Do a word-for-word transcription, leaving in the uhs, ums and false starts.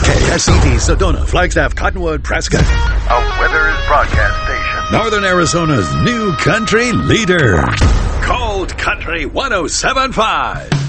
S C D, Sedona, Flagstaff, Cottonwood, Prescott. A Weathers broadcast station. Northern Arizona's new country leader. Cold Country one oh seven point five.